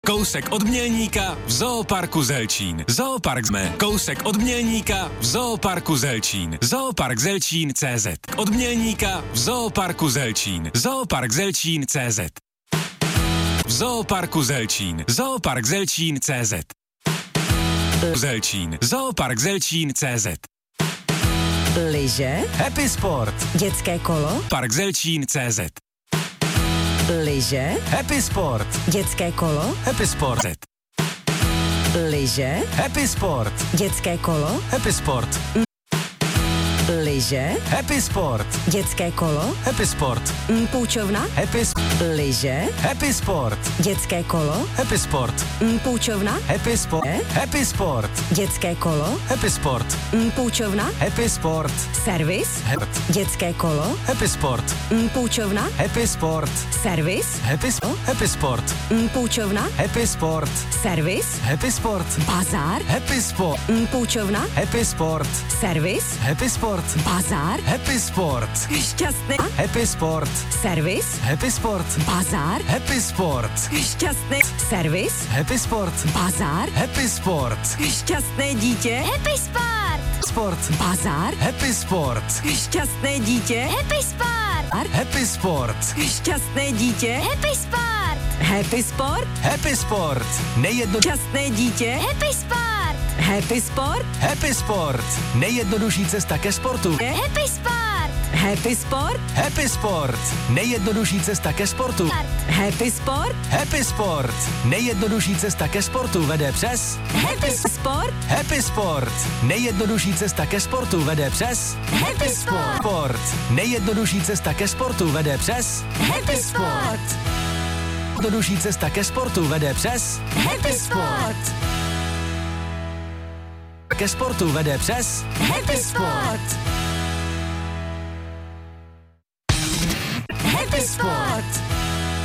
Kousek od Mělníka v Zooparku Zelčín. Zoopark jsme. Kousek od Mělníka v Zooparku Zelčín. Zoopark Zelčín CZ. Od Mělníka v Zooparku Zelčín. Zoopark Zelčín CZ. V Zooparku Zelčín. Zoopark Zelčín CZ. Zelčín. Zoopark Zelčín CZ. Lyže, Happy Sport, dětské kolo, Park Zelčín CZ. lyže, Happy Sport, dětské kolo, Happy Sport, lyže, Happy Sport, dětské kolo, Happy Sport, lyže, Happy Sport, dětské kolo, Happy Sport, půjčovna, Happy lyže, Happy Sport, dětské kolo, Happy Sport, půjčovna, Happy Sport, Happy Sport, dětské kolo, Happy Sport, půjčovna, Happy Sport, servis, dětské kolo, Happy Sport, půjčovna, Happy Sport, servis, Happy Sport, půjčovna, Happy Sport, servis, Happy Sport, bazár, Happy Sport, půjčovna, Happy Sport, servis, Happy Sport, bazár, Happy Sport, šťastný, Happy Sport, servis, Happy Sport, bazár, Happy Sport, šťastný, servis, Happy Sport, bazár, Happy Sport, šťastné dítě, Happy Sport! Sport, bazár, Happy Sport, šťastné dítě, Happy Sport! Happy Sport, šťastné dítě, Happy Sport! happy sport, Happy Sport, šťastné dítě, Happy Sport! happy sport, Happy Sport, nejjednodušší cesta ke sportu, Happy Sport! happy sport, Happy Sport, nejjednodušší cesta ke sportu, happy sport, Happy Sport, nejjednodušší cesta ke sportu vede přes happy sport, Happy Sport, nejjednodušší cesta ke sportu vede přes Happy Sport! Sport, nejjednodušší cesta ke sportu vede přes Happy Sport! Nejjednodušší cesta ke sportu vede přes Happy Sport! Ke sportu vede přes Happy Sport! Happy Sport!